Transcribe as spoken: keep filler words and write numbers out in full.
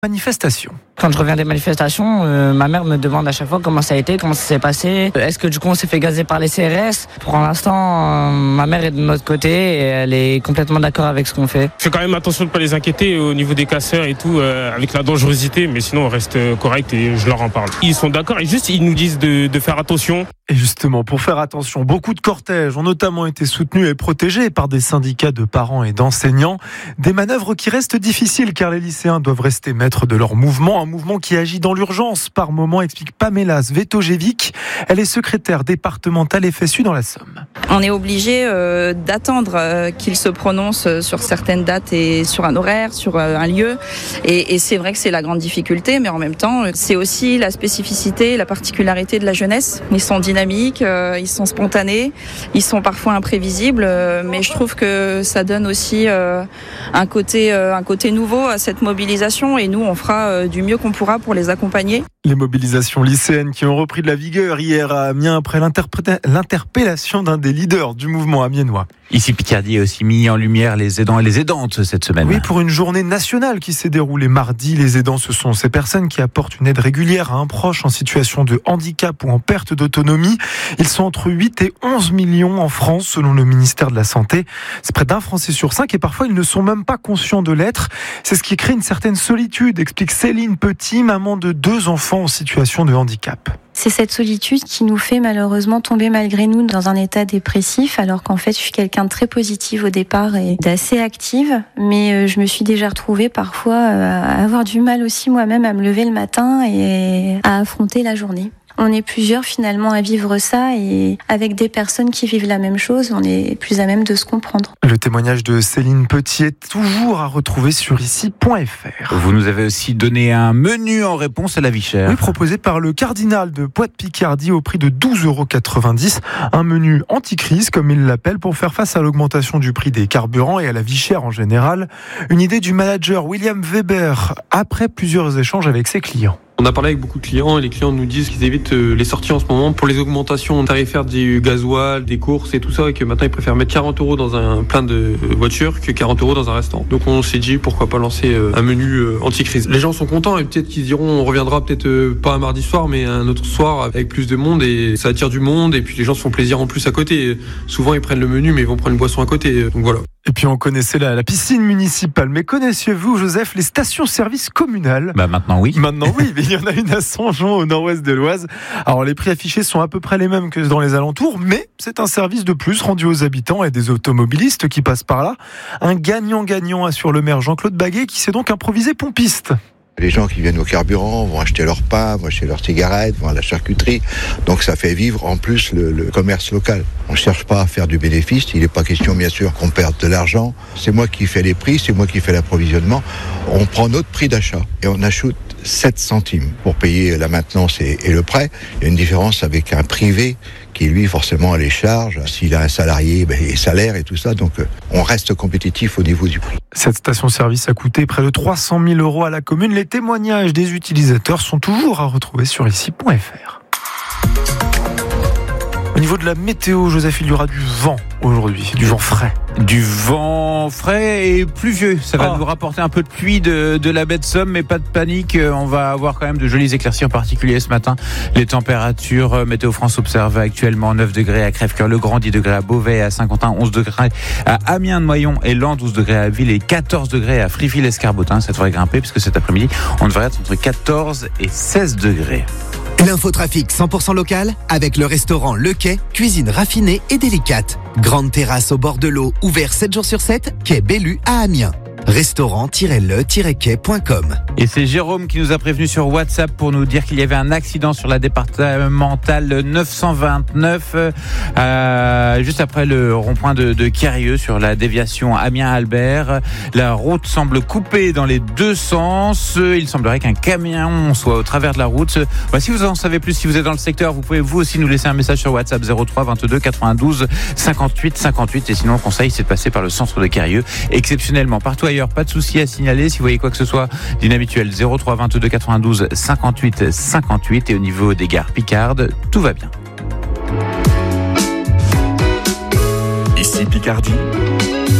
Manifestation. Quand je reviens des manifestations, euh, ma mère me demande à chaque fois comment ça a été, comment ça s'est passé. Est-ce que du coup on s'est fait gazer par les C R S? Pour l'instant, euh, ma mère est de notre côté et elle est complètement d'accord avec ce qu'on fait. Je fais quand même attention de ne pas les inquiéter au niveau des casseurs et tout, euh, avec la dangerosité, mais sinon on reste correct et je leur en parle. Ils sont d'accord et juste ils nous disent de, de faire attention. Et justement, pour faire attention, beaucoup de cortèges ont notamment été soutenus et protégés par des syndicats de parents et d'enseignants. Des manœuvres qui restent difficiles car les lycéens doivent rester maîtres de leur mouvement. Un mouvement qui agit dans l'urgence par moment, explique Pamela Svetojevic. Elle est secrétaire départementale F S U dans la Somme. On est obligé euh, d'attendre euh, qu'ils se prononcent sur certaines dates et sur un horaire, sur euh, un lieu. Et, et c'est vrai que c'est la grande difficulté, mais en même temps, c'est aussi la spécificité, la particularité de la jeunesse. Ils sont dynamiques, euh, ils sont spontanés, ils sont parfois imprévisibles, euh, mais je trouve que ça donne aussi euh, un côté, euh, un côté nouveau à cette mobilisation. Et nous, on fera euh, du mieux qu'on pourra pour les accompagner. Les mobilisations lycéennes qui ont repris de la vigueur hier à Amiens après l'interpellation d'un des leaders du mouvement amiénois. Ici, Picardie a aussi mis en lumière les aidants et les aidantes cette semaine. Oui, pour une journée nationale qui s'est déroulée mardi. Les aidants, ce sont ces personnes qui apportent une aide régulière à un proche en situation de handicap ou en perte d'autonomie. Ils sont entre huit et onze millions en France, selon le ministère de la Santé. C'est près d'un Français sur cinq et parfois ils ne sont même pas conscients de l'être. C'est ce qui crée une certaine solitude, explique Céline Petit, maman de deux enfants en situation de handicap. C'est cette solitude qui nous fait malheureusement tomber malgré nous dans un état dépressif, alors qu'en fait je suis quelqu'un de très positif au départ et d'assez active, mais je me suis déjà retrouvée parfois à avoir du mal aussi moi-même à me lever le matin et à affronter la journée. On est plusieurs finalement à vivre ça et avec des personnes qui vivent la même chose, on est plus à même de se comprendre. Le témoignage de Céline Petit est toujours à retrouver sur ici point f r. Vous nous avez aussi donné un menu en réponse à la vie chère. Oui, proposé par le cardinal de Poix-de-Picardie au prix de douze euros quatre-vingt-dix. Un menu anti-crise, comme il l'appelle, pour faire face à l'augmentation du prix des carburants et à la vie chère en général. Une idée du manager William Weber après plusieurs échanges avec ses clients. On a parlé avec beaucoup de clients et les clients nous disent qu'ils évitent les sorties en ce moment pour les augmentations tarifaires du gasoil, des courses et tout ça, et que maintenant ils préfèrent mettre quarante euros dans un plein de voitures que quarante euros dans un restaurant. Donc on s'est dit pourquoi pas lancer un menu anti-crise. Les gens sont contents et peut-être qu'ils diront on reviendra peut-être pas un mardi soir mais un autre soir avec plus de monde et ça attire du monde et puis les gens se font plaisir en plus à côté. Souvent ils prennent le menu mais ils vont prendre une boisson à côté. Donc voilà. Et puis on connaissait la, la piscine municipale, mais connaissiez-vous, Joseph, les stations-service communales? Bah maintenant oui. Maintenant oui, mais il y en a une à Saint-Jean au nord-ouest de l'Oise. Alors les prix affichés sont à peu près les mêmes que dans les alentours, mais c'est un service de plus rendu aux habitants et des automobilistes qui passent par là. Un gagnant-gagnant, assure le maire Jean-Claude Baguet, qui s'est donc improvisé pompiste. Les gens qui viennent au carburant vont acheter leur pain, vont acheter leurs cigarettes, vont à la charcuterie. Donc ça fait vivre en plus le, le commerce local. On ne cherche pas à faire du bénéfice. Il n'est pas question bien sûr qu'on perde de l'argent. C'est moi qui fais les prix, c'est moi qui fais l'approvisionnement. On prend notre prix d'achat et on ajoute sept centimes pour payer la maintenance et, et le prêt. Il y a une différence avec un privé qui lui forcément a les charges. S'il a un salarié, ben, les salaires et tout ça. Donc on reste compétitif au niveau du prix. Cette station-service a coûté près de trois cent mille euros à la commune. Les témoignages des utilisateurs sont toujours à retrouver sur ici point f r. Au niveau de la météo, Joseph, il y aura du vent aujourd'hui, du vent frais. Du vent frais et pluvieux. Ça va oh. nous rapporter un peu de pluie de, de la baie de Somme, mais pas de panique. On va avoir quand même de jolies éclaircies, en particulier ce matin. Les températures, Météo France observe actuellement neuf degrés à Crèvecœur-le-Grand, dix degrés à Beauvais et à Saint-Quentin, onze degrés à Amiens-Noyon et Laon, douze degrés à Ville et quatorze degrés à Friville-Escarbotin. Ça devrait grimper puisque cet après-midi, on devrait être entre quatorze et seize degrés. L'infotrafic cent pour cent local avec le restaurant Le Quai, cuisine raffinée et délicate. Grande terrasse au bord de l'eau, ouvert sept jours sur sept, quai Bellu à Amiens. restaurant tiret le tiret quai point com. Et c'est Jérôme qui nous a prévenu sur WhatsApp pour nous dire qu'il y avait un accident sur la départementale neuf cent vingt-neuf euh, juste après le rond-point de, de Quérieux sur la déviation Amiens-Albert. La route semble coupée dans les deux sens. Il semblerait qu'un camion soit au travers de la route. Bah, si vous en savez plus, si vous êtes dans le secteur, vous pouvez vous aussi nous laisser un message sur WhatsApp zéro trois vingt-deux quatre-vingt-douze cinquante-huit cinquante-huit. Et sinon, le conseil, c'est de passer par le centre de Quérieux. Exceptionnellement, partout ailleurs, pas de souci à signaler. Si vous voyez quoi que ce soit d'inhabituel, zéro trois vingt-deux quatre-vingt-douze cinquante-huit cinquante-huit. Et au niveau des gares Picardes, tout va bien. Ici Picardie.